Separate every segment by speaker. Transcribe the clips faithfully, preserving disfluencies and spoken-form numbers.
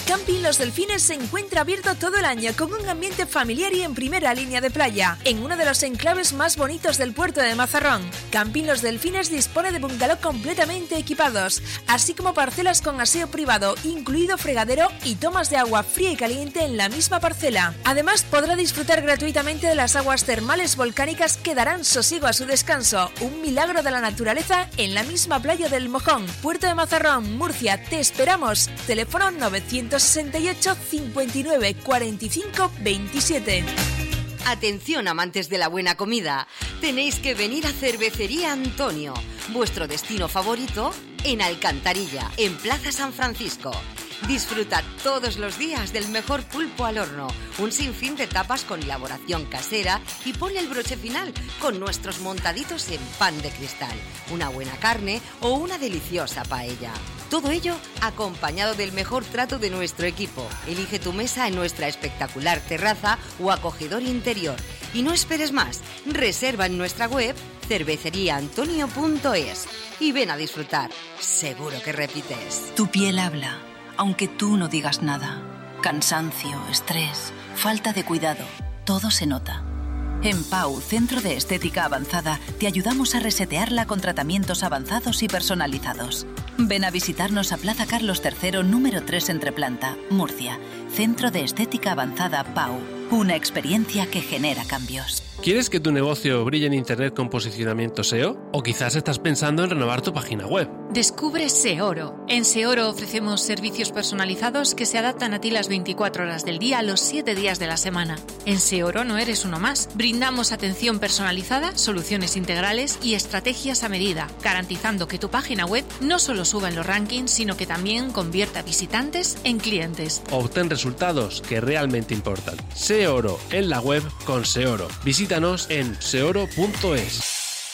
Speaker 1: Camping Los Delfines se encuentra abierto todo el año con un ambiente familiar y en primera línea de playa, en uno de los enclaves más bonitos del puerto de Mazarrón. Camping Los Delfines dispone de bungalow completamente equipados, así como parcelas con aseo privado, incluido fregadero y tomas de agua fría y caliente en la misma parcela. Además, podrá disfrutar gratuitamente de las aguas termales volcánicas que darán sosiego a su descanso, un milagro de la naturaleza en la misma playa del Mojón. Puerto de Mazarrón, Murcia, te esperamos. Teléfono novecientos sesenta y ocho, cincuenta y nueve, cuarenta y cinco, veintisiete.
Speaker 2: Atención, amantes de la buena comida, tenéis que venir a Cervecería Antonio, vuestro destino favorito en Alcantarilla, en Plaza San Francisco. Disfruta todos los días del mejor pulpo al horno, un sinfín de tapas con elaboración casera y ponle el broche final con nuestros montaditos en pan de cristal, una buena carne o una deliciosa paella. Todo ello acompañado del mejor trato de nuestro equipo. Elige tu mesa en nuestra espectacular terraza o acogedor interior. Y no esperes más, reserva en nuestra web cervecería antonio punto es y ven a disfrutar. Seguro que repites.
Speaker 3: Tu piel habla, aunque tú no digas nada. Cansancio, estrés, falta de cuidado, todo se nota. En Pau, Centro de Estética Avanzada, te ayudamos a resetearla con tratamientos avanzados y personalizados. Ven a visitarnos a Plaza Carlos tercero, número tres Entreplanta, Murcia. Centro de Estética Avanzada Pau. Una experiencia que genera cambios.
Speaker 4: ¿Quieres que tu negocio brille en Internet con posicionamiento S E O? ¿O quizás estás pensando en renovar tu página web?
Speaker 5: Descubre Seoro. En Seoro ofrecemos servicios personalizados que se adaptan a ti las veinticuatro horas del día, los siete días de la semana. En Seoro no eres uno más. Brindamos atención personalizada, soluciones integrales y estrategias a medida, garantizando que tu página web no solo suba en los rankings, sino que también convierta visitantes en clientes.
Speaker 4: Obtén resultados que realmente importan. Seoro en la web con Seoro. Visítanos en seoro punto es.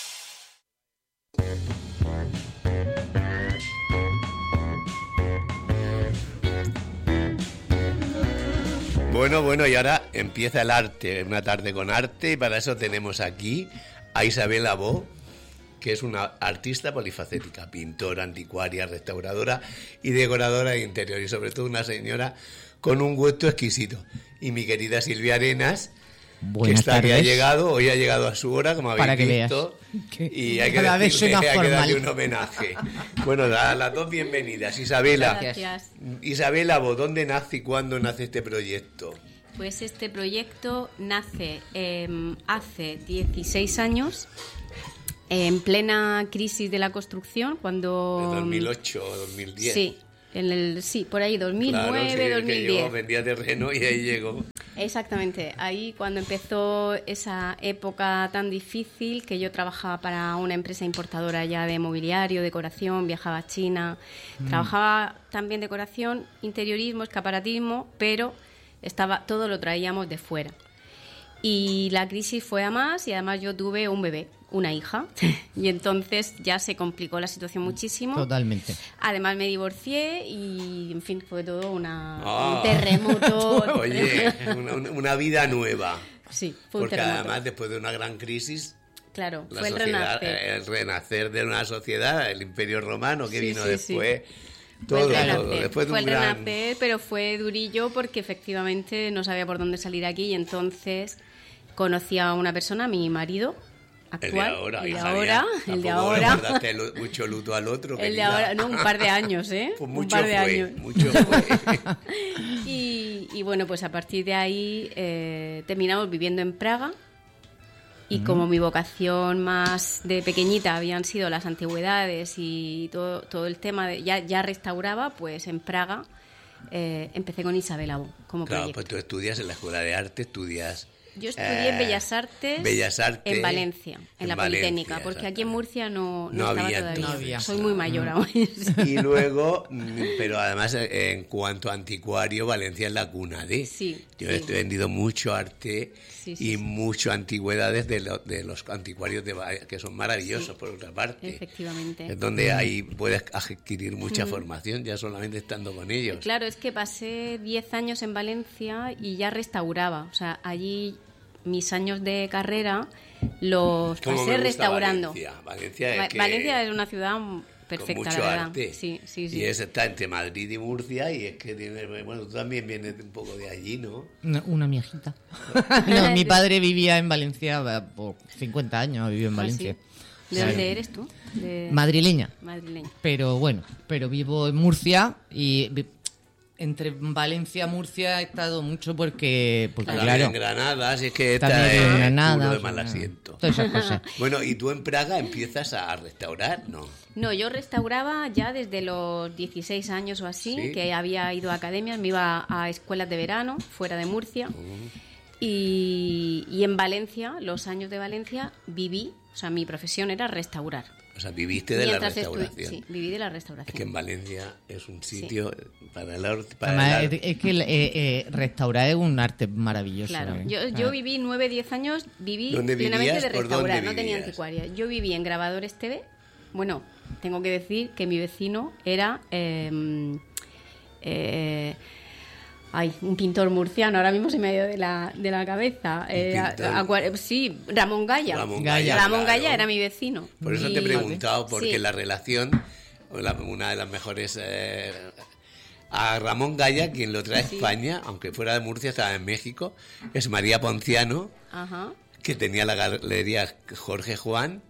Speaker 6: Bueno, bueno, y ahora empieza el arte, una tarde con arte, y para eso tenemos aquí a Isabel Abó, que es una artista polifacética, pintora, anticuaria, restauradora y decoradora de interior, y sobre todo una señora con un gusto exquisito. Y mi querida Silvia Arenas,
Speaker 7: Buenas
Speaker 6: que está,
Speaker 7: tardes.
Speaker 6: que ha llegado, hoy ha llegado a su hora, como habéis
Speaker 7: Para que
Speaker 6: visto,
Speaker 7: veas.
Speaker 6: y hay que,
Speaker 7: Cada vez
Speaker 6: decirle,
Speaker 7: soy más
Speaker 6: hay que darle
Speaker 7: formal.
Speaker 6: un homenaje. Bueno, a las dos bienvenidas. Isabela,
Speaker 8: Gracias.
Speaker 6: Isabela Abó, ¿dónde nace y cuándo nace este proyecto?
Speaker 8: Pues este proyecto nace eh, hace dieciséis años, en plena crisis de la construcción, cuando...
Speaker 6: ¿De dos mil ocho o dos mil diez?
Speaker 8: Sí, en el, sí, por ahí, dos mil nueve,
Speaker 6: claro, sí,
Speaker 8: dos mil diez.
Speaker 6: Que llegó, vendía terreno y ahí llegó.
Speaker 8: Exactamente, ahí cuando empezó esa época tan difícil, que yo trabajaba para una empresa importadora ya de mobiliario, decoración, viajaba a China, mm. trabajaba también decoración, interiorismo, escaparatismo, pero estaba todo lo traíamos de fuera. Y la crisis fue a más y además yo tuve un bebé, una hija, y entonces ya se complicó la situación muchísimo.
Speaker 7: Totalmente.
Speaker 8: Además me divorcié y, en fin, fue todo una,
Speaker 6: oh.
Speaker 8: un terremoto.
Speaker 6: Oye, una, una vida nueva.
Speaker 8: Sí, fue
Speaker 6: Porque
Speaker 8: un terremoto.
Speaker 6: además después de una gran crisis,
Speaker 8: claro,
Speaker 6: la
Speaker 8: fue el
Speaker 6: sociedad,
Speaker 8: renacer.
Speaker 6: el renacer de una sociedad, el Imperio Romano que
Speaker 8: Sí,
Speaker 6: vino
Speaker 8: sí,
Speaker 6: después...
Speaker 8: sí.
Speaker 6: Todo,
Speaker 8: fue el
Speaker 6: todo,
Speaker 8: renacer,
Speaker 6: después de
Speaker 8: fue
Speaker 6: un
Speaker 8: el
Speaker 6: gran...
Speaker 8: renacer, pero fue durillo porque efectivamente no sabía por dónde salir aquí y entonces conocí a una persona, mi marido actual,
Speaker 6: el de ahora,
Speaker 8: el de
Speaker 6: hija
Speaker 8: ahora,
Speaker 6: mía.
Speaker 8: el de
Speaker 6: Tampoco
Speaker 8: ahora,
Speaker 6: le guardaste lu- mucho luto al otro,
Speaker 8: el de
Speaker 6: querida.
Speaker 8: ahora, no, un par de años, ¿eh?
Speaker 6: Pues
Speaker 8: un
Speaker 6: mucho
Speaker 8: par de
Speaker 6: fue,
Speaker 8: años.
Speaker 6: mucho fue.
Speaker 8: y, y bueno, pues a partir de ahí eh, terminamos viviendo en Praga. Y como mi vocación más de pequeñita habían sido las antigüedades y todo, todo el tema de ya, ya restauraba, pues en Praga eh, empecé con Isabel Abó como
Speaker 6: Claro,
Speaker 8: proyecto.
Speaker 6: pues tú estudias en la Escuela de Arte, estudias...
Speaker 8: Yo estudié
Speaker 6: eh,
Speaker 8: Bellas Artes,
Speaker 6: Bellas Artes
Speaker 8: en Valencia, en,
Speaker 6: en
Speaker 8: la
Speaker 6: Valencia,
Speaker 8: Politécnica, porque aquí en Murcia no, no,
Speaker 6: No
Speaker 8: estaba
Speaker 6: había
Speaker 8: todavía.
Speaker 6: entonces. No había.
Speaker 8: Soy muy mayor aún.
Speaker 6: Y luego, pero además en cuanto a anticuario, Valencia es la cuna de...
Speaker 8: Sí,
Speaker 6: Yo
Speaker 8: sí.
Speaker 6: he vendido mucho arte
Speaker 8: Sí, sí,
Speaker 6: y
Speaker 8: sí.
Speaker 6: mucho antigüedades de, lo- de los anticuarios de, Va- que son maravillosos,
Speaker 8: Sí.
Speaker 6: por otra parte.
Speaker 8: Efectivamente.
Speaker 6: Es donde ahí puedes adquirir mucha formación ya solamente estando con ellos.
Speaker 8: Claro, es que pasé diez años en Valencia y ya restauraba. O sea, allí mis años de carrera los
Speaker 6: ¿Cómo
Speaker 8: pasé
Speaker 6: me gusta
Speaker 8: restaurando.
Speaker 6: Valencia? Valencia es
Speaker 8: Va-
Speaker 6: que-
Speaker 8: Valencia es una ciudad perfecta,
Speaker 6: con mucho
Speaker 8: la verdad.
Speaker 6: arte.
Speaker 8: Sí, sí, sí.
Speaker 6: Y es, está entre Madrid y Murcia y es que tiene, bueno, tú también vienes un poco de allí, ¿no?
Speaker 7: Una, una miejita. No, mi padre vivía en Valencia por cincuenta años, vivió en Valencia.
Speaker 8: ¿Ah, sí? ¿De dónde sí. eres tú? De...
Speaker 7: Madrileña.
Speaker 8: Madrileña.
Speaker 7: Pero bueno, pero vivo en Murcia y entre Valencia y Murcia he estado mucho porque, porque
Speaker 6: también
Speaker 7: claro,
Speaker 6: en Granada, si es que
Speaker 7: también
Speaker 6: está
Speaker 7: en
Speaker 6: el
Speaker 7: Granada,
Speaker 6: culo de
Speaker 7: o sea,
Speaker 6: mal asiento.
Speaker 7: Todas esas cosas.
Speaker 6: Bueno, y tú en Praga empiezas a restaurar, ¿no?
Speaker 8: No, yo restauraba ya desde los dieciséis años o así,
Speaker 6: ¿Sí?
Speaker 8: que había ido a academias, me iba a escuelas de verano fuera de Murcia. Uh. Y, y en Valencia, los años de Valencia, viví, o sea, mi profesión era restaurar.
Speaker 6: O sea, viviste de Mientras la restauración.
Speaker 8: Sí, viví de la restauración.
Speaker 6: Es que en Valencia es un sitio sí. para el arte.
Speaker 7: Además, el... Es que eh, eh, restaurar es un arte maravilloso.
Speaker 8: Claro,
Speaker 7: ¿eh?
Speaker 8: yo,
Speaker 7: ah.
Speaker 8: yo viví nueve, diez años, viví plenamente de restaurar, no tenía anticuaria. Yo viví en Grabadores T V. Bueno, tengo que decir que mi vecino era... Eh, eh, Ay, un pintor murciano, ahora mismo se me ha ido de la, de la cabeza. Eh, a, a, sí, Ramón Gaya.
Speaker 6: Ramón Gaya,
Speaker 8: Ramón
Speaker 6: claro.
Speaker 8: Gaya era mi vecino.
Speaker 6: Por eso
Speaker 8: y...
Speaker 6: te he preguntado, porque
Speaker 8: sí.
Speaker 6: la relación, la, una de las mejores... Eh, a Ramón Gaya, quien lo trae a sí. España, aunque fuera de Murcia, estaba en México, es María Ponciano,
Speaker 8: Ajá.
Speaker 6: que tenía la galería Jorge Juan.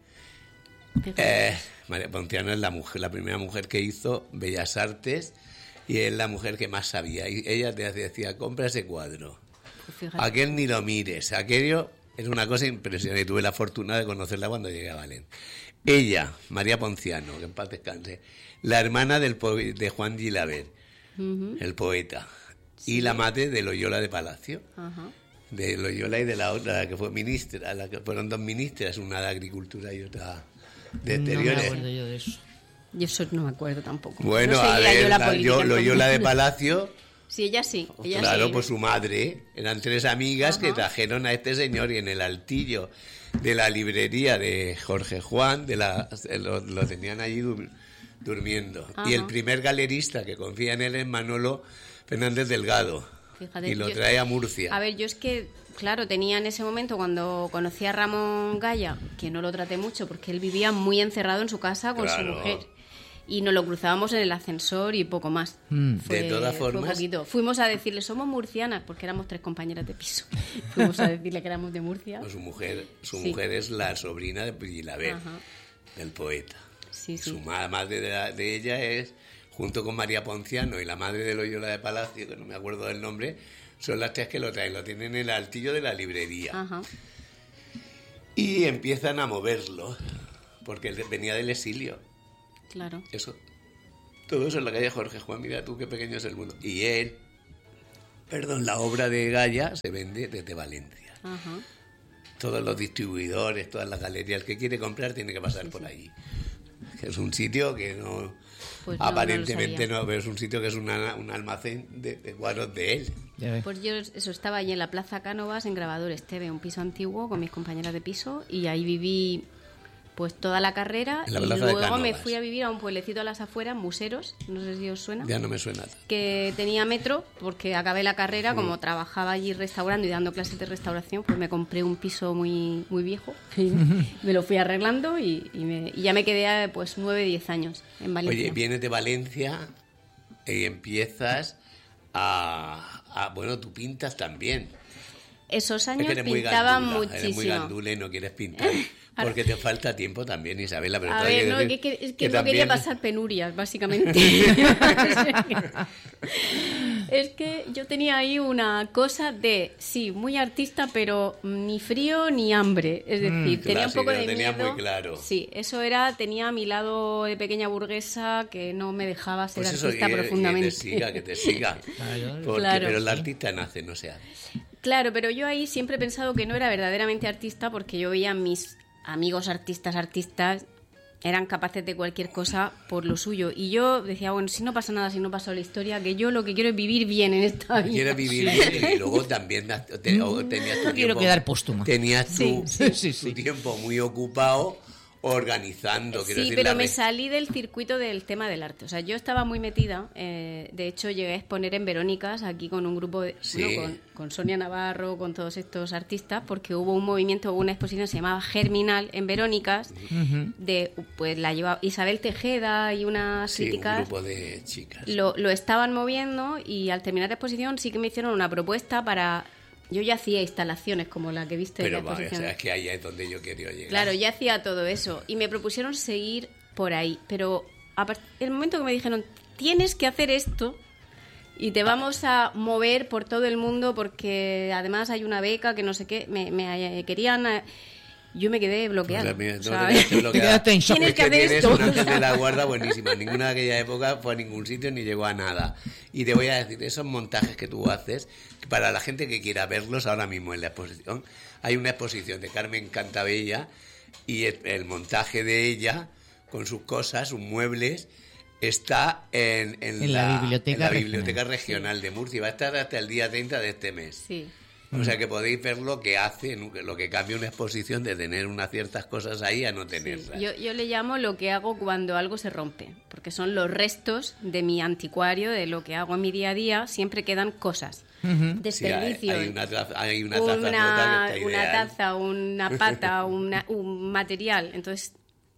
Speaker 6: Eh, María Ponciano es la, mujer, la primera mujer que hizo Bellas Artes... Y es la mujer que más sabía. Y ella te decía, compra ese cuadro. Pues aquel ni lo mires. Aquello es una cosa impresionante. Y tuve la fortuna de conocerla cuando llegué a Valencia. Ella, María Ponciano, que en paz descanse, la hermana del po- de Juan Gilabert, uh-huh. el poeta. Sí. Y la madre de Loyola de Palacio. Uh-huh. De Loyola y de la otra, la que fue ministra. La que fueron dos ministras, una de Agricultura y otra de Exteriores.
Speaker 7: No me acuerdo yo de eso.
Speaker 8: Y eso no me acuerdo tampoco.
Speaker 6: Bueno,
Speaker 8: no
Speaker 6: a ver,
Speaker 8: yo la
Speaker 6: la, yo, Loyola de Palacio...
Speaker 8: Sí, ella sí. Ella
Speaker 6: claro,
Speaker 8: sí.
Speaker 6: Pues su madre. Eran tres amigas Ajá. que trajeron a este señor y en el altillo de la librería de Jorge Juan de la, lo, lo tenían allí dur, durmiendo. Ajá. Y el primer galerista que confía en él es Manolo Fernández Delgado. Fíjate, y lo yo, trae a Murcia.
Speaker 8: A ver, yo es que... Claro, tenía en ese momento, cuando conocí a Ramón Gaya, que no lo traté mucho porque él vivía muy encerrado en su casa con claro. su mujer. Y nos lo cruzábamos en el ascensor y poco más.
Speaker 6: Mm. Fue, de todas formas...
Speaker 8: Fue poquito. Fuimos a decirle, somos murcianas, porque éramos tres compañeras de piso. Fuimos a decirle que éramos de Murcia.
Speaker 6: Pues su mujer su sí. mujer es la sobrina de Gilabert, del poeta.
Speaker 8: Sí, sí.
Speaker 6: Su madre de, la, de ella es, junto con María Ponciano y la madre de Loyola de Palacio, que no me acuerdo del nombre, son las tres que lo traen. Lo tienen en el altillo de la librería. Ajá. Y empiezan a moverlo, porque él venía del exilio.
Speaker 8: Claro.
Speaker 6: Eso. Todo eso en la calle Jorge Juan, mira tú qué pequeño es el mundo. Y él, perdón, la obra de Gaya se vende desde Valencia. Ajá. Todos los distribuidores, todas las galerías, el que quiere comprar tiene que pasar sí, por sí. allí. Es un sitio que no... Pues no aparentemente no, no, pero es un sitio que es una, un almacén de, de cuadros de él.
Speaker 8: Pues yo eso estaba allí en la Plaza Cánovas, en Grabadores T V, un piso antiguo con mis compañeras de piso, y ahí viví... Pues toda la carrera
Speaker 6: la
Speaker 8: y luego me fui a vivir a un pueblecito a las afueras, Museros, no sé si os suena.
Speaker 6: Ya no me suena.
Speaker 8: Que tenía metro, porque acabé la carrera, mm. como trabajaba allí restaurando y dando clases de restauración, pues me compré un piso muy muy viejo, y me lo fui arreglando y, y, me, y ya me quedé pues nueve, diez años en Valencia.
Speaker 6: Oye, vienes de Valencia y empiezas a, a... Bueno, tú pintas también.
Speaker 8: Esos años
Speaker 6: es que
Speaker 8: pintaba
Speaker 6: muy gandula,
Speaker 8: muchísimo.
Speaker 6: Eres muy gandule, no quieres pintar. Porque te falta tiempo también, Isabela. Pero
Speaker 8: a ver, no,
Speaker 6: decir
Speaker 8: que, que, es que,
Speaker 6: que
Speaker 8: no
Speaker 6: también...
Speaker 8: quería pasar penurias, básicamente. Es que yo tenía ahí una cosa de, sí, muy artista, pero ni frío ni hambre. Es decir, mm, tenía
Speaker 6: claro,
Speaker 8: un poco
Speaker 6: sí,
Speaker 8: de
Speaker 6: tenía
Speaker 8: miedo.
Speaker 6: Muy claro.
Speaker 8: Sí, eso era, tenía mi lado de pequeña burguesa que no me dejaba ser
Speaker 6: pues
Speaker 8: artista
Speaker 6: eso,
Speaker 8: profundamente.
Speaker 6: Que te siga, que te siga. Porque,
Speaker 8: claro.
Speaker 6: Pero el artista nace, no se hace.
Speaker 8: Claro, pero yo ahí siempre he pensado que no era verdaderamente artista porque yo veía a mis amigos artistas, artistas, eran capaces de cualquier cosa por lo suyo. Y yo decía, bueno, si no pasa nada, si no pasa la historia, que yo lo que quiero es vivir bien en esta vida.
Speaker 6: Quiero vivir bien y luego también te, tenías tu
Speaker 7: no
Speaker 6: tiempo...
Speaker 7: quiero quedar póstuma.
Speaker 6: Tenías tu,
Speaker 8: sí, sí,
Speaker 6: sí, sí, tu sí. tiempo muy ocupado organizando. Quiero
Speaker 8: Sí,
Speaker 6: decir,
Speaker 8: pero
Speaker 6: la
Speaker 8: me
Speaker 6: re-
Speaker 8: salí del circuito del tema del arte. O sea, yo estaba muy metida. Eh, de hecho, llegué a exponer en Verónicas aquí con un grupo, de,
Speaker 6: Sí.
Speaker 8: bueno, con, con Sonia Navarro, con todos estos artistas, porque hubo un movimiento, hubo una exposición que se llamaba Germinal en Verónicas, de, pues la llevaba Isabel Tejeda y unas
Speaker 6: Sí, un
Speaker 8: críticas.
Speaker 6: grupo de chicas.
Speaker 8: Lo, lo estaban moviendo y al terminar la exposición sí que me hicieron una propuesta para... Yo ya hacía instalaciones como la que viste en
Speaker 6: Pero
Speaker 8: la
Speaker 6: vale, o
Speaker 8: exposición.
Speaker 6: sea, es que ahí es donde yo quería llegar.
Speaker 8: Claro, ya hacía todo eso. Y me propusieron seguir por ahí. Pero a part- el momento que me dijeron, tienes que hacer esto y te vamos a mover por todo el mundo porque además hay una beca que no sé qué, me, me querían... eh, Yo me quedé bloqueada.
Speaker 6: Pues mira, no
Speaker 8: O sea,
Speaker 6: te quedaste bloqueada.
Speaker 7: quedaste en shock.
Speaker 8: Tienes
Speaker 6: Es
Speaker 8: que hacer
Speaker 6: tienes
Speaker 8: esto.
Speaker 6: un ángel de la guarda buenísima. Ninguna de aquella época fue a ningún sitio ni llegó a nada. Y te voy a decir, esos montajes que tú haces, que para la gente que quiera verlos ahora mismo en la exposición, hay una exposición de Carmen Cantabella y el, el montaje de ella con sus cosas, sus muebles, está en, en
Speaker 7: En la biblioteca
Speaker 6: en la
Speaker 7: regional.
Speaker 6: biblioteca regional de Murcia. Va a estar hasta el día treinta de este mes.
Speaker 8: Sí.
Speaker 6: O sea que podéis ver lo que hace, lo que cambia una exposición de tener unas ciertas cosas ahí a no tenerlas.
Speaker 8: Yo, yo le llamo lo que hago cuando algo se rompe, porque son los restos de mi anticuario, de lo que hago en mi día a día, siempre quedan cosas.
Speaker 6: Sí, hay,
Speaker 8: Desperdicios.
Speaker 6: hay una taza, hay una taza
Speaker 8: una,
Speaker 6: rota que está
Speaker 8: una
Speaker 6: ideal.
Speaker 8: taza, una pata, una- un material. Entonces,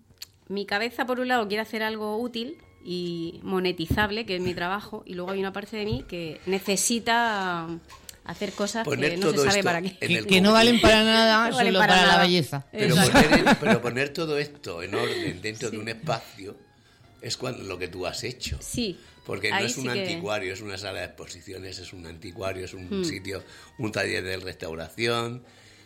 Speaker 8: mi cabeza, por un lado, quiere hacer algo útil y monetizable, que es mi trabajo, y luego hay una parte de mí que necesita hacer cosas
Speaker 6: Poner
Speaker 8: que no se
Speaker 6: todo
Speaker 8: sabe
Speaker 6: esto
Speaker 8: para qué.
Speaker 6: en
Speaker 7: Que,
Speaker 6: el
Speaker 7: que no valen para nada,
Speaker 8: No valen
Speaker 7: solo
Speaker 8: para
Speaker 7: para, la
Speaker 8: nada.
Speaker 7: belleza.
Speaker 6: Pero
Speaker 8: Exacto.
Speaker 6: poner, pero poner todo esto en orden dentro de un espacio es cuando lo que tú has hecho.
Speaker 8: Sí.
Speaker 6: Porque no
Speaker 8: ahí
Speaker 6: es un
Speaker 8: sí que-
Speaker 6: anticuario, es una sala de exposiciones, es un anticuario, es un
Speaker 8: Hmm.
Speaker 6: sitio, un taller de restauración,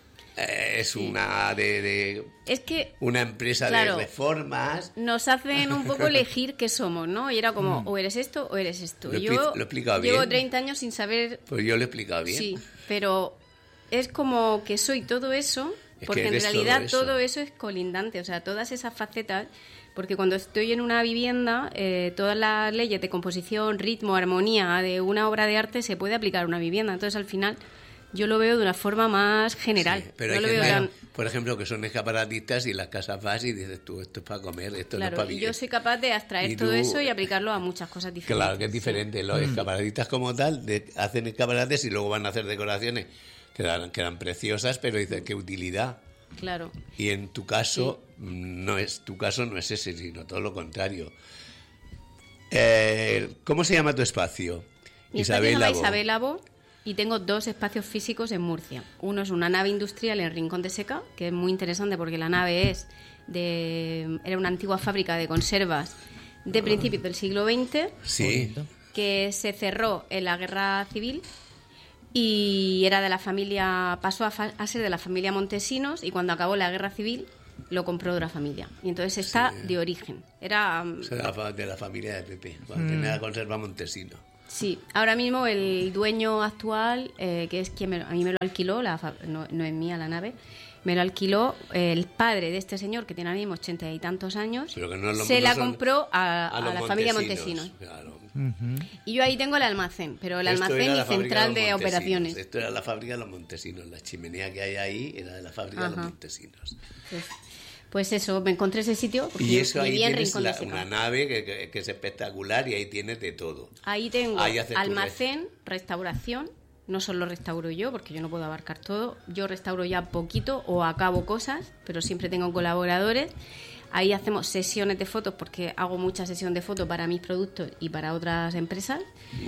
Speaker 6: eh, es una de, de-
Speaker 8: Es que
Speaker 6: una empresa
Speaker 8: Claro.
Speaker 6: de reformas.
Speaker 8: nos hacen un poco elegir qué somos, ¿no? Y era como, o eres esto o eres esto.
Speaker 6: Lo he
Speaker 8: Yo
Speaker 6: expli- lo he explicado
Speaker 8: llevo
Speaker 6: bien.
Speaker 8: treinta años sin saber,
Speaker 6: Pues yo lo he explicado bien.
Speaker 8: sí, pero es como que soy todo eso,
Speaker 6: Es
Speaker 8: porque
Speaker 6: que
Speaker 8: en
Speaker 6: eres
Speaker 8: realidad
Speaker 6: todo eso.
Speaker 8: todo eso es colindante, o sea, todas esas facetas, porque cuando estoy en una vivienda, eh, todas las leyes de composición, ritmo, armonía de una obra de arte se puede aplicar a una vivienda. Entonces, al final, yo lo veo de una forma más general.
Speaker 6: Sí, pero
Speaker 8: no
Speaker 6: hay
Speaker 8: lo
Speaker 6: gente,
Speaker 8: veo tan...
Speaker 6: por ejemplo, que son escaparatistas y las casas vas y dices tú, esto es para comer, esto no es
Speaker 8: Claro,
Speaker 6: para
Speaker 8: y
Speaker 6: vivir.
Speaker 8: yo soy capaz de abstraer
Speaker 6: Y
Speaker 8: todo
Speaker 6: tú-
Speaker 8: eso y aplicarlo a muchas cosas diferentes.
Speaker 6: Claro que es diferente. Los escaparatistas como tal de- hacen escaparates y luego van a hacer decoraciones que eran, que eran preciosas, pero dicen qué utilidad.
Speaker 8: Claro.
Speaker 6: Y en tu caso no es tu caso no es ese, sino todo lo contrario. Eh, ¿Cómo se llama tu espacio?
Speaker 8: Mi espacio se llama
Speaker 6: Labo.
Speaker 8: Isabel Labo y tengo dos espacios físicos en Murcia. Uno es una nave industrial en Rincón de Seca, que es muy interesante porque la nave es de era una antigua fábrica de conservas de principios del siglo veinte,
Speaker 6: Sí.
Speaker 8: que se cerró en la Guerra Civil y era de la familia, pasó a, fa- a ser de la familia Montesinos, y cuando acabó la Guerra Civil lo compró otra familia. Y entonces está de origen. Era um,
Speaker 6: O sea, de la fa- de la familia de Pepe, cuando
Speaker 8: Mm.
Speaker 6: tenía la conserva Montesino.
Speaker 8: Sí, ahora mismo el dueño actual, eh, que es quien me lo- a mí me lo alquiló, la fa- no, no es mía la nave, me lo alquiló eh, el padre de este señor, que tiene ahora mismo ochenta y tantos años,
Speaker 6: Pero que no es lo-
Speaker 8: se
Speaker 6: no
Speaker 8: la
Speaker 6: son-
Speaker 8: compró a, a
Speaker 6: los
Speaker 8: la familia Montesinos.
Speaker 6: Claro.
Speaker 8: Y yo ahí tengo el almacén, pero el
Speaker 6: Esto
Speaker 8: almacén
Speaker 6: era
Speaker 8: y
Speaker 6: la fábrica
Speaker 8: central
Speaker 6: los
Speaker 8: de
Speaker 6: Montesinos.
Speaker 8: operaciones.
Speaker 6: Esto era la fábrica de los Montesinos. La chimenea que hay ahí era de la fábrica de los
Speaker 8: Ajá.
Speaker 6: Montesinos.
Speaker 8: Pues, pues eso, me encontré ese sitio porque
Speaker 6: Y
Speaker 8: yo
Speaker 6: eso ahí
Speaker 8: vivía en
Speaker 6: tienes
Speaker 8: Rincón
Speaker 6: la-
Speaker 8: de Seca.
Speaker 6: una nave que, que- que es espectacular y ahí tienes de todo.
Speaker 8: Ahí tengo
Speaker 6: Ahí haces tu
Speaker 8: almacén, restauración. No solo restauro yo, porque yo no puedo abarcar todo. Yo restauro ya poquito o acabo cosas, pero siempre tengo colaboradores. Ahí hacemos sesiones de fotos, porque hago mucha sesión de fotos para mis productos y para otras empresas.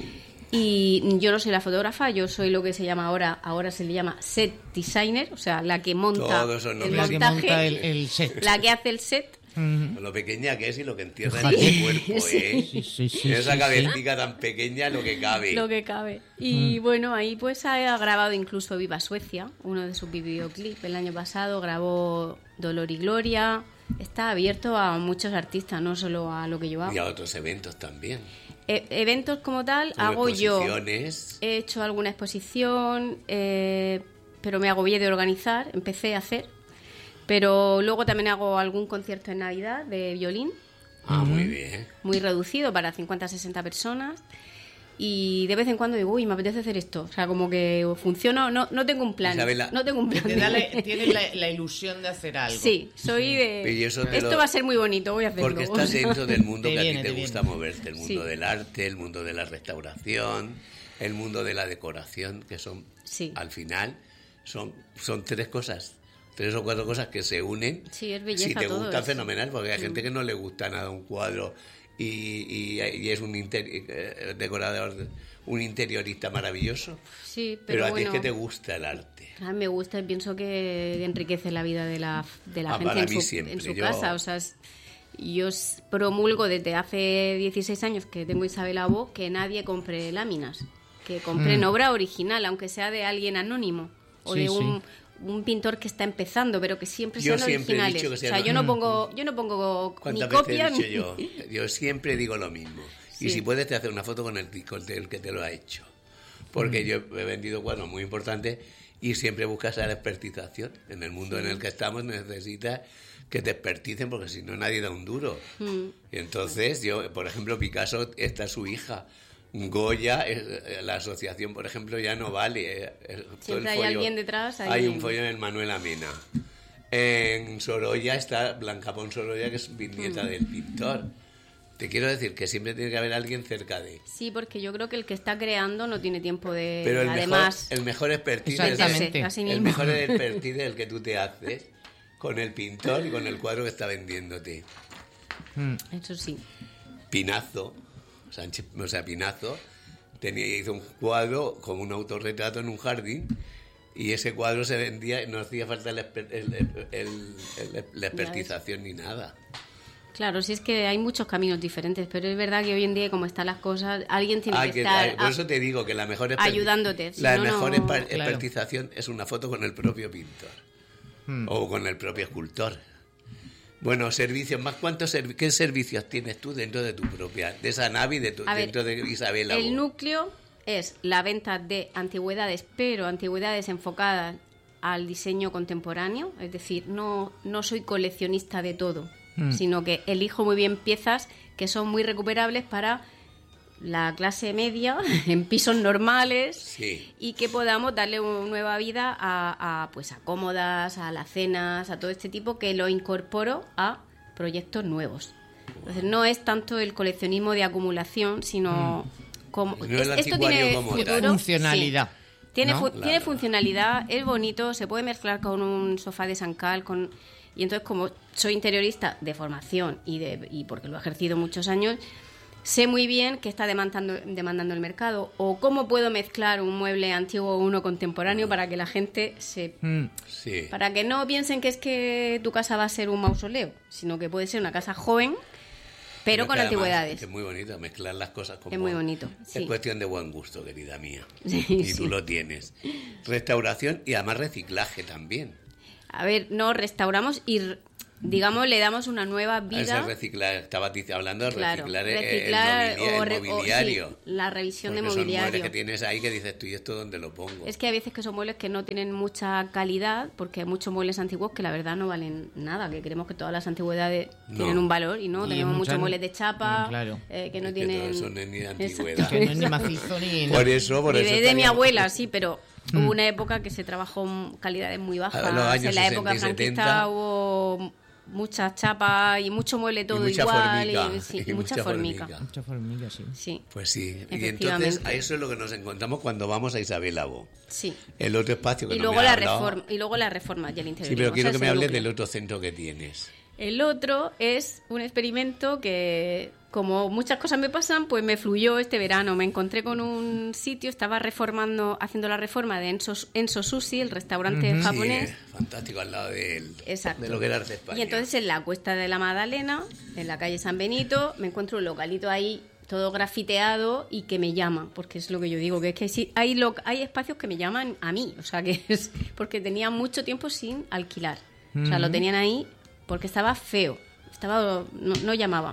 Speaker 8: Y yo no soy la fotógrafa, yo soy lo que se llama ahora, ahora se le llama set designer, o sea, la que monta
Speaker 6: Todos esos
Speaker 8: el
Speaker 6: nombres.
Speaker 7: La que
Speaker 8: montaje,
Speaker 7: monta el, el set.
Speaker 8: la que hace el set.
Speaker 6: Con lo pequeña que es y lo que entierra en
Speaker 7: Sí.
Speaker 6: tu cuerpo, ¿eh?
Speaker 7: Sí, sí, sí,
Speaker 6: Esa
Speaker 7: sí,
Speaker 6: cabecita tan pequeña lo que cabe.
Speaker 8: Lo que cabe. Y bueno, ahí pues ha grabado incluso Viva Suecia, uno de sus videoclips. El año pasado grabó Dolor y Gloria. Está abierto a muchos artistas, no solo a lo que yo hago.
Speaker 6: Y a otros eventos también.
Speaker 8: E- eventos como tal
Speaker 6: Como
Speaker 8: hago yo.
Speaker 6: exposiciones.
Speaker 8: He hecho alguna exposición, eh, pero me agobié de organizar. Empecé a hacer. Pero luego también hago algún concierto en Navidad de violín,
Speaker 6: Ah, muy bien.
Speaker 8: muy reducido para cincuenta a sesenta personas. y de vez en cuando digo, uy, me apetece hacer esto. O sea, como que funciona, no, no tengo un plan.
Speaker 6: Isabela,
Speaker 8: no tengo un plan.
Speaker 7: Te da la, tienes la, la ilusión de hacer algo.
Speaker 8: Sí, soy de...
Speaker 6: Esto
Speaker 8: lo... va a ser muy bonito, voy a hacerlo.
Speaker 6: Porque estás dentro del mundo
Speaker 7: te
Speaker 6: que
Speaker 7: viene,
Speaker 6: a ti te,
Speaker 7: te
Speaker 6: gusta
Speaker 7: viene.
Speaker 6: moverte, el mundo
Speaker 8: Sí.
Speaker 6: del arte, el mundo de la restauración, el mundo de la decoración, que son,
Speaker 8: Sí.
Speaker 6: al final, son, son tres cosas, tres o cuatro cosas que se unen.
Speaker 8: Sí, es belleza
Speaker 6: Si te
Speaker 8: todo
Speaker 6: gusta,
Speaker 8: eso.
Speaker 6: fenomenal, porque hay
Speaker 8: Mm.
Speaker 6: gente que no le gusta nada un cuadro y, y, y es un inter, eh, decorador, un interiorista maravilloso,
Speaker 8: Sí,
Speaker 6: pero,
Speaker 8: pero,
Speaker 6: a ti
Speaker 8: bueno,
Speaker 6: es que te gusta el arte.
Speaker 8: a mí me gusta y pienso que enriquece la vida de la, de la
Speaker 6: Ah,
Speaker 8: gente
Speaker 6: para
Speaker 8: en
Speaker 6: mí
Speaker 8: su,
Speaker 6: siempre,
Speaker 8: en su
Speaker 6: yo-
Speaker 8: casa. O sea, es- yo s- promulgo desde hace dieciséis años que tengo Isabel Abo que nadie compre láminas, que compren
Speaker 7: Mm.
Speaker 8: obra original, aunque sea de alguien anónimo o
Speaker 7: Sí,
Speaker 8: de un,
Speaker 7: sí.
Speaker 8: un pintor que está empezando, pero que siempre
Speaker 6: Yo
Speaker 8: sean
Speaker 6: siempre he
Speaker 8: originales.
Speaker 6: dicho que
Speaker 8: O
Speaker 6: sean
Speaker 8: sea, yo no
Speaker 7: Mm.
Speaker 8: pongo, yo no pongo ni
Speaker 6: ¿Cuántas veces
Speaker 8: copia
Speaker 6: he dicho
Speaker 8: ni-
Speaker 6: yo? Yo siempre digo lo mismo. Y
Speaker 8: Sí.
Speaker 6: si puedes, te hacer una foto con el, con el que te lo ha hecho. Porque yo he vendido cuadros muy importantes y siempre buscas esa expertización. En el mundo en el que estamos necesitas que te experticen porque si no nadie da un duro.
Speaker 8: Mm.
Speaker 6: Y entonces, yo, por ejemplo, Picasso, esta es su hija. Goya, eh, la asociación, por ejemplo, ya no vale. eh, el- todo
Speaker 8: Siempre
Speaker 6: el
Speaker 8: hay
Speaker 6: follo-
Speaker 8: alguien detrás,
Speaker 6: Hay
Speaker 8: hay-
Speaker 6: un follo en Manuel Amena. En Sorolla está Blanca Pons Sorolla, que es bisnieta
Speaker 8: Mm.
Speaker 6: del pintor. Te quiero decir que siempre tiene que haber alguien cerca de.
Speaker 8: Sí, porque yo creo que el que está creando no tiene tiempo de...
Speaker 6: Pero el
Speaker 8: además,
Speaker 6: mejor, el mejor expertise es
Speaker 7: Exactamente.
Speaker 8: a sí
Speaker 6: el
Speaker 8: mismo.
Speaker 6: mejor expertise es el que tú te haces con el pintor y con el cuadro que está vendiéndote.
Speaker 7: Mm.
Speaker 8: Eso sí.
Speaker 6: Pinazo, Sánchez, o sea, Pinazo tenía, hizo un cuadro con un autorretrato en un jardín y ese cuadro se vendía, no hacía falta el exper- el- el- el- el- la expertización ni nada.
Speaker 8: Claro, sí es que hay muchos caminos diferentes, pero es verdad que hoy en día, como están las cosas, alguien tiene
Speaker 6: Hay
Speaker 8: que
Speaker 6: que-
Speaker 8: estar
Speaker 6: hay- por
Speaker 8: a-
Speaker 6: eso te digo que la mejor exper-
Speaker 8: ayudándote, si
Speaker 6: la
Speaker 8: no,
Speaker 6: mejor
Speaker 8: no-
Speaker 6: exper-
Speaker 7: Claro.
Speaker 6: expertización es una foto con el propio pintor
Speaker 7: Mm.
Speaker 6: o con el propio escultor. Bueno, servicios más. ¿Cuántos servi- qué servicios tienes tú dentro de tu propia, de esa nave y de tu,
Speaker 8: A ver,
Speaker 6: dentro de Isabel Abo?
Speaker 8: el núcleo es la venta de antigüedades, pero antigüedades enfocadas al diseño contemporáneo, es decir, no, no soy coleccionista de todo,
Speaker 7: Mm.
Speaker 8: sino que elijo muy bien piezas que son muy recuperables para la clase media, en pisos normales,
Speaker 6: Sí.
Speaker 8: y que podamos darle una nueva vida a, a, pues a cómodas, a alacenas, a todo este tipo, que lo incorporo a proyectos nuevos. Entonces no es tanto el coleccionismo de acumulación, sino como
Speaker 6: No el
Speaker 8: es- esto
Speaker 6: anticuario
Speaker 8: tiene
Speaker 6: como
Speaker 8: futuro,
Speaker 6: tal.
Speaker 7: Funcionalidad.
Speaker 8: sí. Tiene,
Speaker 7: ¿no?
Speaker 8: fu-
Speaker 6: Claro.
Speaker 8: tiene funcionalidad, es bonito, se puede mezclar con un sofá de Sancal, con y entonces como soy interiorista de formación y de y porque lo he ejercido muchos años, sé muy bien qué está demandando, demandando el mercado o cómo puedo mezclar un mueble antiguo o uno contemporáneo para que la gente se...
Speaker 7: Mm.
Speaker 6: Sí.
Speaker 8: Para que no piensen que es que tu casa va a ser un mausoleo, sino que puede ser una casa joven, pero
Speaker 6: que
Speaker 8: con
Speaker 6: además
Speaker 8: antigüedades.
Speaker 6: Es muy bonito mezclar las cosas como...
Speaker 8: Es muy bonito,
Speaker 6: Es
Speaker 8: sí.
Speaker 6: cuestión de buen gusto, querida mía.
Speaker 8: Sí,
Speaker 6: y
Speaker 8: sí.
Speaker 6: tú lo tienes. Restauración y además reciclaje también.
Speaker 8: A ver, no restauramos y, digamos, le damos una nueva
Speaker 6: Ese
Speaker 8: vida...
Speaker 6: reciclar, estaba dic- hablando de
Speaker 8: Claro,
Speaker 6: reciclar, el-
Speaker 8: reciclar
Speaker 6: el, mobilia-
Speaker 8: o
Speaker 6: el
Speaker 8: re- o,
Speaker 6: mobiliario.
Speaker 8: sí, la revisión de
Speaker 6: Porque son muebles
Speaker 8: mobiliario.
Speaker 6: que tienes ahí que dices tú, ¿y esto dónde lo pongo?
Speaker 8: Es que hay veces que son muebles que no tienen mucha calidad, porque hay muchos muebles antiguos que la verdad no valen nada, que creemos que todas las antigüedades
Speaker 6: No.
Speaker 8: tienen un valor y no,
Speaker 7: Y
Speaker 8: tenemos
Speaker 7: muchas-
Speaker 8: muchos muebles de chapa
Speaker 7: Mm, claro.
Speaker 8: eh, que no
Speaker 6: Es que
Speaker 8: tienen...
Speaker 6: todo eso no es ni de antigüedad.
Speaker 8: Exacto.
Speaker 7: Que no es ni macizo ni...
Speaker 6: Por eso, por
Speaker 8: Y
Speaker 6: eso
Speaker 8: de, de mi
Speaker 6: estaríamos-
Speaker 8: abuela, sí, pero
Speaker 7: Mm.
Speaker 8: hubo una época que se trabajó en calidades muy bajas.
Speaker 6: A los años
Speaker 8: en la época
Speaker 6: sesenta y
Speaker 8: franquista
Speaker 6: setenta.
Speaker 8: hubo muchas chapas y mucho mueble todo
Speaker 6: mucha
Speaker 8: igual.
Speaker 6: formica,
Speaker 8: y, sí,
Speaker 6: y
Speaker 8: mucha,
Speaker 6: mucha
Speaker 8: formica.
Speaker 6: formica.
Speaker 7: Mucha formiga, sí.
Speaker 8: Sí,
Speaker 6: Pues sí. Y entonces
Speaker 8: Efectivamente.
Speaker 6: a eso es lo que nos encontramos cuando vamos a Isabel Abo.
Speaker 8: sí.
Speaker 6: El otro espacio que
Speaker 8: Y
Speaker 6: no
Speaker 8: luego,
Speaker 6: me
Speaker 8: la
Speaker 6: ha hablado-
Speaker 8: reforma, y luego la reforma y el interior.
Speaker 6: Sí, pero quiero que me hables del otro centro que tienes.
Speaker 8: El otro es un experimento que, como muchas cosas me pasan, pues me fluyó este verano. Me encontré con un sitio, estaba reformando, haciendo la reforma de Enso, Enso Sushi, el restaurante
Speaker 7: Ujú.
Speaker 8: japonés.
Speaker 6: Sí, eh, fantástico, al lado del-
Speaker 8: Exacto.
Speaker 6: de lo que era Arte España.
Speaker 8: Y entonces en la Cuesta de la Magdalena, en la calle San Benito, me encuentro un localito ahí todo grafiteado y que me llama, porque es lo que yo digo, que es que sí, hay, lo, hay espacios que me llaman a mí, o sea, que es porque tenía mucho tiempo sin alquilar. O sea, lo tenían ahí porque estaba feo, estaba no, no llamaba.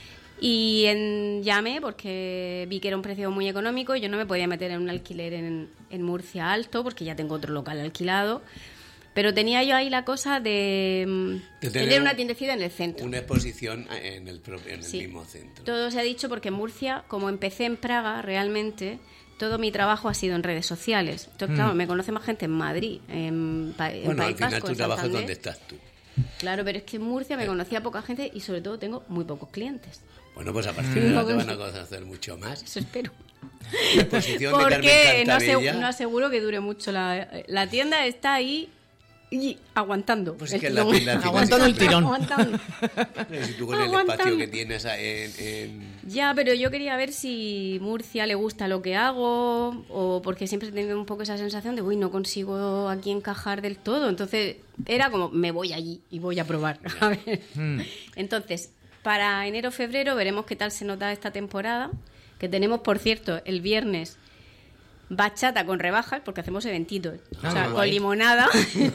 Speaker 8: Y en, llamé porque vi que era un precio muy económico y yo no me podía meter en un alquiler en, en Murcia alto porque ya tengo otro local alquilado. Pero tenía yo ahí la cosa de,
Speaker 6: De
Speaker 8: de
Speaker 6: tener
Speaker 8: tener una
Speaker 6: un-
Speaker 8: tiendecita en el centro.
Speaker 6: Una exposición en el, propio, en el
Speaker 8: Sí.
Speaker 6: mismo centro.
Speaker 8: Todo se ha dicho porque en Murcia, como empecé en Praga, realmente todo mi trabajo ha sido en redes sociales. Entonces, claro, me conoce más gente en Madrid, en, Pa- en
Speaker 6: Bueno, al
Speaker 8: País
Speaker 6: final
Speaker 8: Vasco,
Speaker 6: tú
Speaker 8: en
Speaker 6: trabajas
Speaker 8: Santander.
Speaker 6: donde estás tú.
Speaker 8: Claro, pero es que en Murcia me conocía poca gente y sobre todo tengo muy pocos clientes.
Speaker 6: Bueno, pues a partir de ahora te van a conocer mucho más.
Speaker 8: Eso espero.
Speaker 6: La exposición de
Speaker 8: Porque
Speaker 6: Carmen
Speaker 8: no, ase-
Speaker 6: Cantabella.
Speaker 8: no aseguro que dure mucho. La, la tienda está ahí y aguantando.
Speaker 6: Pues
Speaker 8: el
Speaker 6: es que la
Speaker 8: tirón.
Speaker 6: tienda al final
Speaker 7: Aguantando
Speaker 6: se
Speaker 7: el tirón.
Speaker 8: Aguantando.
Speaker 6: Pero si tú con el
Speaker 8: Aguantando.
Speaker 6: espacio que tienes en, en-
Speaker 8: Ya, pero yo quería ver si Murcia le gusta lo que hago o porque siempre he tenido un poco esa sensación de, uy, no consigo aquí encajar del todo. Entonces era como, me voy allí y voy a probar. A ver. Entonces, para enero febrero veremos qué tal se nota esta temporada, que tenemos, por cierto, el viernes bachata con rebajas, porque hacemos eventitos.
Speaker 7: Ah,
Speaker 8: o sea, con
Speaker 7: guay.
Speaker 8: limonada,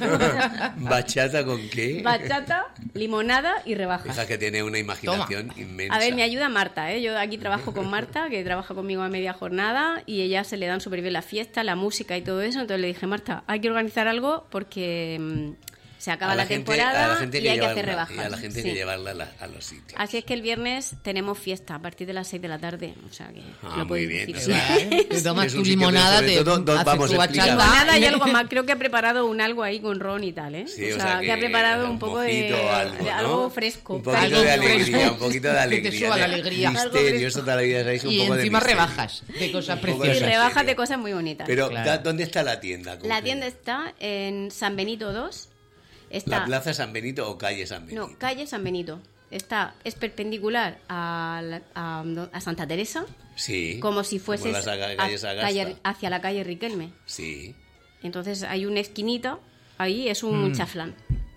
Speaker 6: ¿Bachata con qué?
Speaker 8: bachata, limonada y rebajas.
Speaker 6: Hija que tiene una imaginación inmensa.
Speaker 8: A ver, me ayuda Marta, ¿eh? Yo aquí trabajo con Marta, que trabaja conmigo a media jornada, y ella se le dan súper bien la fiesta, la música y todo eso. Entonces le dije, Marta, hay que organizar algo porque mm, se acaba
Speaker 6: A
Speaker 8: la,
Speaker 6: gente-
Speaker 8: temporada
Speaker 6: a la gente
Speaker 8: y hay que
Speaker 6: llevarla-
Speaker 8: hacer rebajas.
Speaker 6: Y a la gente hay
Speaker 8: Sí.
Speaker 6: que llevarla a, la- a los sitios.
Speaker 8: Así es que el viernes tenemos fiesta a partir de las seis de la tarde. O sea que
Speaker 6: Ah,
Speaker 8: lo
Speaker 6: muy
Speaker 8: podéis
Speaker 6: bien,
Speaker 8: decir.
Speaker 6: o sea,
Speaker 8: Sí.
Speaker 7: Te tomas
Speaker 6: Es
Speaker 7: tu
Speaker 6: un sitio que
Speaker 7: limonada,
Speaker 6: sobre
Speaker 7: te
Speaker 6: todo no-
Speaker 7: haces
Speaker 6: vamos
Speaker 7: tu
Speaker 6: a explicar.
Speaker 7: bachata.
Speaker 8: Limonada y algo más. Creo que ha preparado un algo ahí con ron y tal, ¿eh?
Speaker 6: Sí,
Speaker 8: o, sea, que, ha preparado un poco de,
Speaker 6: mojito, algo,
Speaker 8: de
Speaker 6: ¿no?
Speaker 8: algo fresco.
Speaker 6: Un poquito
Speaker 8: Algo
Speaker 6: de
Speaker 8: fresco.
Speaker 6: alegría, un poquito de
Speaker 7: Que te
Speaker 6: alegría.
Speaker 7: suba la
Speaker 6: de
Speaker 7: alegría.
Speaker 8: Algo
Speaker 6: Misterio,
Speaker 8: fresco.
Speaker 6: eso toda la vida sabéis un
Speaker 7: Y
Speaker 6: poco de
Speaker 7: encima
Speaker 6: misterio.
Speaker 7: rebajas de cosas
Speaker 6: Un poco de
Speaker 8: Y
Speaker 7: preciosas.
Speaker 8: rebajas
Speaker 6: misterio.
Speaker 8: de cosas muy bonitas.
Speaker 6: Pero,
Speaker 7: Claro.
Speaker 6: da- ¿dónde está la tienda?
Speaker 8: La
Speaker 6: concreta?
Speaker 8: tienda está en San Benito dos. Está,
Speaker 6: ¿La plaza San Benito o calle San Benito?
Speaker 8: No, calle San Benito. Está, es perpendicular a, la- a, a Santa Teresa,
Speaker 6: Sí.
Speaker 8: como si fuese
Speaker 6: Como la saga- calle Sagasta.
Speaker 8: hacia la calle Riquelme.
Speaker 6: Sí.
Speaker 8: Entonces hay una esquinita, ahí es un
Speaker 6: Mm.
Speaker 8: chaflán.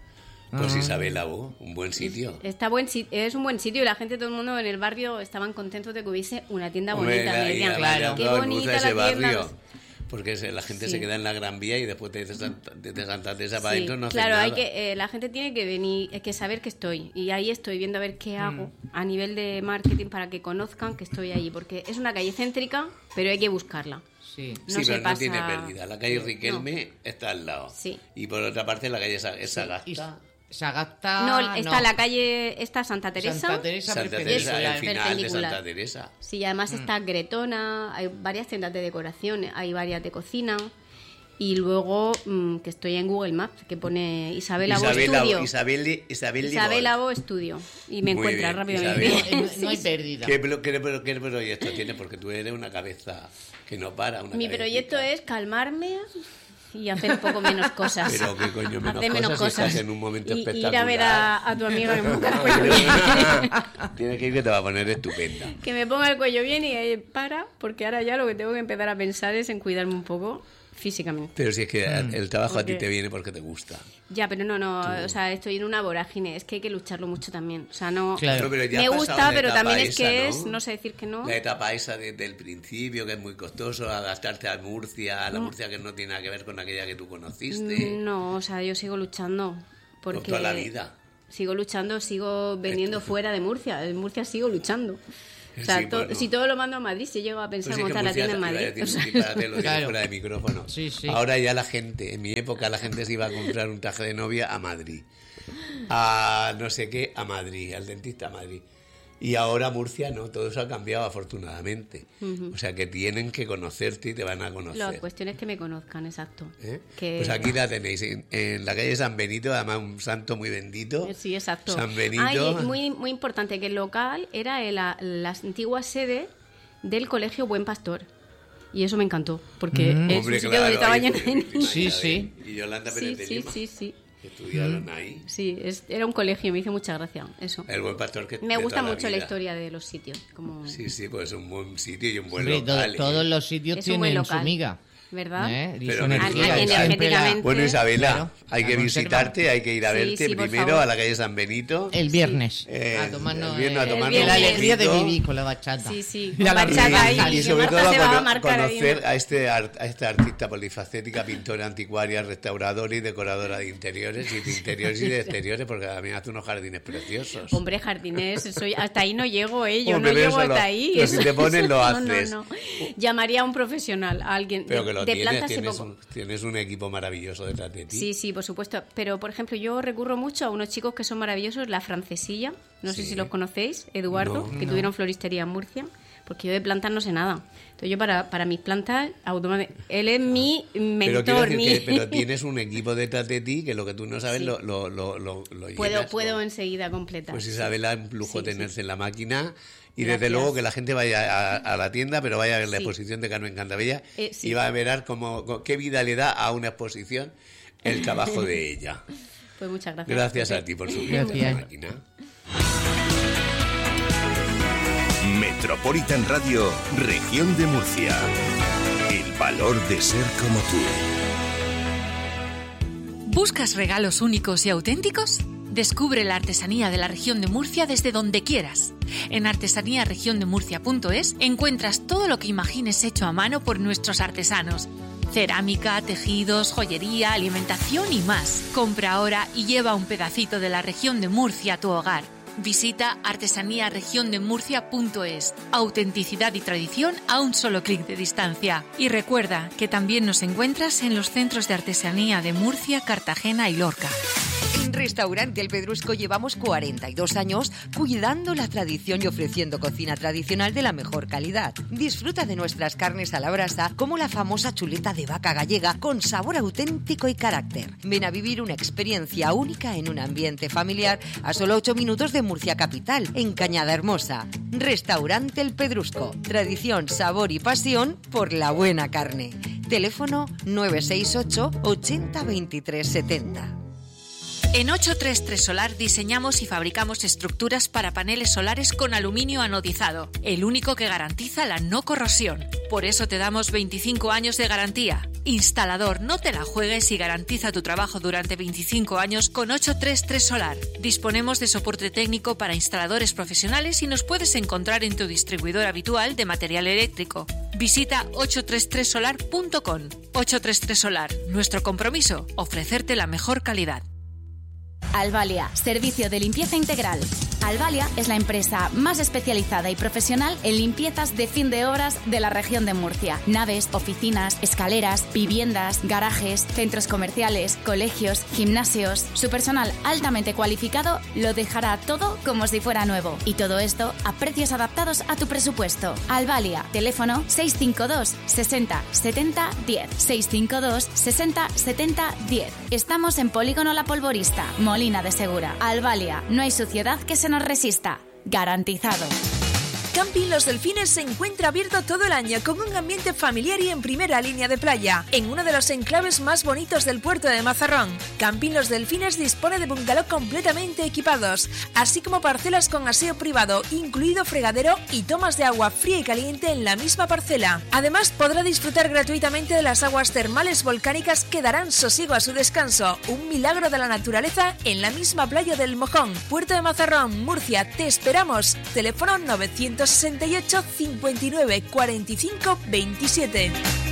Speaker 6: Pues
Speaker 7: Ah.
Speaker 6: Isabel Abo, un buen sitio.
Speaker 8: Está buen si- es un buen sitio y la gente, todo el mundo en el barrio estaban contentos de que hubiese una tienda
Speaker 6: Hombre,
Speaker 8: bonita.
Speaker 6: la-
Speaker 8: Me
Speaker 6: y
Speaker 8: decían,
Speaker 6: además le han
Speaker 8: qué
Speaker 6: dado el
Speaker 8: bonita
Speaker 6: gusto a
Speaker 8: la
Speaker 6: ese
Speaker 8: tienda.
Speaker 6: barrio. Porque se- la gente
Speaker 8: Sí.
Speaker 6: se queda en la Gran Vía y después desde Santa, desde Santa Teresa para
Speaker 8: Sí,
Speaker 6: adentro no hace
Speaker 8: claro,
Speaker 6: nada.
Speaker 8: hay que, eh, la gente tiene que venir, hay que saber que estoy. Y ahí estoy viendo a ver qué hago a nivel de marketing para que conozcan que estoy allí. Porque es una calle céntrica, pero hay que buscarla.
Speaker 7: Sí.
Speaker 8: No
Speaker 6: sí,
Speaker 8: se
Speaker 6: pero
Speaker 8: pasa...
Speaker 6: no tiene pérdida. La calle Riquelme está al lado.
Speaker 8: Sí.
Speaker 6: Y por otra parte la calle Sa- es Sagasta.
Speaker 7: Y Sagasta.
Speaker 8: No, está la calle, está Santa Teresa.
Speaker 7: Santa Teresa
Speaker 6: Santa
Speaker 7: perpendicular.
Speaker 6: Teresa, el final de
Speaker 8: perpendicular.
Speaker 6: Santa Teresa.
Speaker 8: Sí, además está Gretona, hay varias tiendas de decoración, hay varias de cocina. Y luego, mm, que estoy en Google Maps, que pone Isabel Abo
Speaker 6: Isabel
Speaker 8: Estudio.
Speaker 6: Abo- Isabel, Isabel,
Speaker 8: Isabel
Speaker 6: Libor.
Speaker 8: Abo Estudio. Y me
Speaker 6: Muy
Speaker 8: encuentra
Speaker 6: bien,
Speaker 8: rápidamente.
Speaker 6: Isabel.
Speaker 7: No, no hay pérdida.
Speaker 6: ¿Qué, pro- qué pro- qué proyecto tienes? Porque tú eres una cabeza que no para. Una
Speaker 8: Mi
Speaker 6: cabecita.
Speaker 8: proyecto es calmarme y hacer un poco menos cosas.
Speaker 6: Pero qué coño, menos
Speaker 8: hacer
Speaker 6: cosas,
Speaker 8: menos
Speaker 6: si
Speaker 8: cosas.
Speaker 6: estás en un momento
Speaker 8: y,
Speaker 6: espectacular.
Speaker 8: ir a ver a, a tu amiga que me ponga el cuello bien.
Speaker 6: Tienes que ir que te va a poner estupenda.
Speaker 8: Que me ponga el cuello bien y ahí para, porque ahora ya lo que tengo que empezar a pensar es en cuidarme un poco físicamente.
Speaker 6: Pero si es que el trabajo a ti
Speaker 8: Porque-
Speaker 6: te viene porque te gusta.
Speaker 8: Ya, pero no, no, o sea, estoy en una vorágine, es que hay que lucharlo mucho también. O sea, no...
Speaker 7: Claro.
Speaker 6: No, pero ya
Speaker 8: Me
Speaker 6: ha pasado
Speaker 8: gusta,
Speaker 6: la
Speaker 8: pero
Speaker 6: etapa
Speaker 8: también es que
Speaker 6: esa,
Speaker 8: es, no sé decir que no.
Speaker 6: La etapa esa desde el principio, que es muy costoso, adaptarte a Murcia, a la Murcia que no tiene nada que ver con aquella que tú conociste.
Speaker 8: No, o sea, yo sigo luchando. Porque
Speaker 6: Con toda la vida.
Speaker 8: Sigo luchando, sigo vendiendo fuera de Murcia. En Murcia sigo luchando. O sea,
Speaker 6: Sí,
Speaker 8: to-
Speaker 6: bueno.
Speaker 8: si todo lo mando a Madrid, si llego a pensar
Speaker 6: Pues sí, que
Speaker 8: montar la
Speaker 6: Murcia
Speaker 8: tienda en
Speaker 6: te- iba a
Speaker 8: Madrid.
Speaker 6: decir,
Speaker 8: o sea,
Speaker 6: disparate, lo digo
Speaker 7: Claro.
Speaker 6: fuera de micrófono.
Speaker 7: Sí, sí.
Speaker 6: Ahora ya la gente, en mi época la gente se iba a comprar un traje de novia a Madrid. A no sé qué, a Madrid, al dentista a Madrid. Y ahora Murcia no, todo eso ha cambiado afortunadamente. O sea que tienen que conocerte y te van a conocer.
Speaker 8: la cuestión es que me conozcan, exacto.
Speaker 6: ¿Eh?
Speaker 8: Que-
Speaker 6: Pues aquí la tenéis, en, en la calle San Benito, además un santo muy bendito.
Speaker 8: Sí, exacto.
Speaker 6: San Benito.
Speaker 8: Ah, y muy, muy importante, que el local era el- la, la antigua sede del Colegio Buen Pastor. Y eso me encantó, porque
Speaker 7: Mm.
Speaker 8: es
Speaker 6: Hombre,
Speaker 8: un sitio
Speaker 6: claro,
Speaker 8: donde estaba
Speaker 6: ahí
Speaker 8: lleno
Speaker 6: fue-
Speaker 8: de niños.
Speaker 7: Sí, sí.
Speaker 6: Y Yolanda
Speaker 8: Sí,
Speaker 6: Pérez de
Speaker 8: sí,
Speaker 6: Lima,
Speaker 8: sí, sí.
Speaker 6: que estudiaron ahí.
Speaker 8: Sí, es- era un colegio, me hizo mucha gracia eso.
Speaker 6: El Buen Pastor que
Speaker 8: Me
Speaker 6: de
Speaker 8: gusta
Speaker 6: toda
Speaker 8: mucho la
Speaker 6: vida.
Speaker 8: historia de los sitios. Como...
Speaker 6: Sí, sí, pues es un buen sitio y un buen
Speaker 7: Hombre, todo-
Speaker 6: local. ¿eh?
Speaker 7: todos los sitios
Speaker 8: Es un buen
Speaker 7: tienen su
Speaker 8: local.
Speaker 7: miga.
Speaker 8: ¿Verdad?
Speaker 7: ¿Eh? Y
Speaker 6: Pero
Speaker 7: su
Speaker 6: no-
Speaker 7: energía,
Speaker 6: Ah,
Speaker 7: y siempre la-
Speaker 8: energéticamente.
Speaker 6: Bueno, Isabela,
Speaker 7: Claro,
Speaker 6: hay
Speaker 7: la
Speaker 6: que
Speaker 7: conserva.
Speaker 6: visitarte, hay que ir a
Speaker 8: Sí,
Speaker 6: verte
Speaker 8: sí, por
Speaker 6: primero
Speaker 8: favor.
Speaker 6: a la calle San Benito.
Speaker 7: El viernes.
Speaker 6: Eh,
Speaker 7: a tomarnos
Speaker 6: el viernes a
Speaker 7: el-
Speaker 6: tomarnos
Speaker 8: viernes.
Speaker 7: la
Speaker 6: un
Speaker 7: alegría de
Speaker 6: mojito.
Speaker 7: vivir con la bachata.
Speaker 8: Sí, sí,
Speaker 7: Y a
Speaker 8: con
Speaker 7: la
Speaker 8: bachata
Speaker 7: rebaja.
Speaker 8: ahí.
Speaker 6: Y
Speaker 8: que
Speaker 6: sobre
Speaker 8: Marta
Speaker 6: todo
Speaker 8: se va a
Speaker 6: cono-
Speaker 8: marcar ahí,
Speaker 6: conocer
Speaker 8: ¿no?
Speaker 6: a este, art- a este artista polifacética, pintora anticuaria, restauradora y decoradora de interiores y de interiores y de exteriores, porque también hace unos jardines preciosos.
Speaker 8: Hombre, jardines, soy, hasta ahí no llego, ¿eh? Yo
Speaker 6: Hombre,
Speaker 8: no
Speaker 6: pero
Speaker 8: llego
Speaker 6: eso lo-
Speaker 8: hasta ahí.
Speaker 6: pero si te pones, lo
Speaker 8: no,
Speaker 6: haces.
Speaker 8: No, no, Llamaría a un profesional, a alguien.
Speaker 6: Pero que lo lo
Speaker 8: de
Speaker 6: tienes,
Speaker 8: plantas sé
Speaker 6: tienes
Speaker 8: poco.
Speaker 6: un, tienes un equipo maravilloso detrás de ti.
Speaker 8: Sí, sí, por supuesto. Pero, por ejemplo, yo recurro mucho a unos chicos que son maravillosos, La Francesilla. No sé
Speaker 6: Sí.
Speaker 8: si los conocéis, Eduardo,
Speaker 6: No.
Speaker 8: que
Speaker 7: No.
Speaker 8: tuvieron floristería en Murcia. Porque yo de plantas no sé nada. Entonces yo para, para mis plantas, automátic- él es mi
Speaker 6: Pero,
Speaker 8: mentor.
Speaker 6: quiero decir
Speaker 8: mi...
Speaker 6: que- pero tienes un equipo detrás de ti que lo que tú no sabes
Speaker 8: Sí.
Speaker 6: lo, lo, lo, lo, lo
Speaker 8: Puedo,
Speaker 6: llenas,
Speaker 8: puedo
Speaker 6: ¿no?
Speaker 8: enseguida completar.
Speaker 6: Pues
Speaker 8: sí.
Speaker 6: Isabela, un lujo
Speaker 8: Sí,
Speaker 6: tenerse
Speaker 8: sí.
Speaker 6: en la máquina y
Speaker 8: Gracias.
Speaker 6: desde luego que la gente vaya a, a la tienda, pero vaya a ver la
Speaker 8: Sí.
Speaker 6: exposición de Carmen Cantabella
Speaker 8: Eh, sí.
Speaker 6: y va a ver cómo, cómo- qué vida le da a una exposición el trabajo de ella.
Speaker 8: Pues muchas gracias.
Speaker 6: Gracias
Speaker 8: Pepe.
Speaker 6: a ti por subirte a la
Speaker 7: Gracias.
Speaker 6: máquina.
Speaker 9: Metropolitan Radio, Región de Murcia. El valor de ser como tú.
Speaker 5: ¿Buscas regalos únicos y auténticos? Descubre la artesanía de la región de Murcia desde donde quieras. En artesanía región de murcia punto es encuentras todo lo que imagines hecho a mano por nuestros artesanos. Cerámica, tejidos, joyería, alimentación y más. Compra ahora y lleva un pedacito de la región de Murcia a tu hogar. Visita artesanía región de murcia punto es. Autenticidad y tradición a un solo clic de distancia. Y recuerda que también nos encuentras en los centros de artesanía de Murcia, Cartagena y Lorca.
Speaker 2: En Restaurante El Pedrusco llevamos cuarenta y dos años cuidando la tradición y ofreciendo cocina tradicional de la mejor calidad. Disfruta de nuestras carnes a la brasa, como la famosa chuleta de vaca gallega con sabor auténtico y carácter. Ven a vivir una experiencia única en un ambiente familiar a solo ocho minutos de Murcia capital, en Cañada Hermosa. Restaurante El Pedrusco. Tradición, sabor y pasión por la buena carne. Teléfono nueve seis ocho ochenta veintitrés setenta.
Speaker 5: En ochocientos treinta y tres Solar diseñamos y fabricamos estructuras para paneles solares con aluminio anodizado, el único que garantiza la no corrosión. Por eso te damos veinticinco años de garantía. Instalador, no te la juegues y garantiza tu trabajo durante veinticinco años con ochocientos treinta y tres Solar. Disponemos de soporte técnico para instaladores profesionales y nos puedes encontrar en tu distribuidor habitual de material eléctrico. Visita ochocientos treinta y tres solar punto com. ochocientos treinta y tres Solar. Nuestro compromiso, ofrecerte la mejor calidad.
Speaker 10: Albalia, servicio de limpieza integral. Albalia es la empresa más especializada y profesional en limpiezas de fin de obras de la región de Murcia. Naves, oficinas, escaleras, viviendas, garajes, centros comerciales, colegios, gimnasios. Su personal altamente cualificado lo dejará todo como si fuera nuevo. Y todo esto a precios adaptados a tu presupuesto. Albalia, teléfono seis cinco dos sesenta setenta diez. seis cinco dos sesenta setenta diez. Estamos en Polígono La Polvorista, Molina de Segura. Albalia, no hay suciedad que se nos resista. Garantizado.
Speaker 1: Camping Los Delfines se encuentra abierto todo el año con un ambiente familiar y en primera línea de playa, en uno de los enclaves más bonitos del puerto de Mazarrón. Camping Los Delfines dispone de bungalow completamente equipados, así como parcelas con aseo privado, incluido fregadero y tomas de agua fría y caliente en la misma parcela. Además, podrá disfrutar gratuitamente de las aguas termales volcánicas que darán sosiego a su descanso, un milagro de la naturaleza en la misma playa del Mojón, puerto de Mazarrón, Murcia. Te esperamos. Teléfono novecientos sesenta y ocho cincuenta y nueve cuarenta y cinco veintisiete.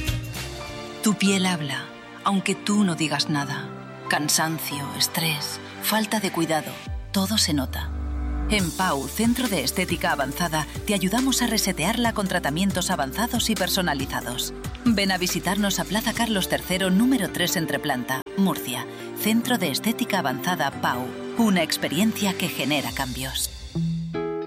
Speaker 3: Tu piel habla, aunque tú no digas nada. Cansancio, estrés, falta de cuidado, todo se nota. En Pau, Centro de Estética Avanzada, te ayudamos a resetearla con tratamientos avanzados y personalizados. Ven a visitarnos a Plaza Carlos tercero, número tres Entreplanta, Murcia. Centro de Estética Avanzada Pau, una experiencia que genera cambios.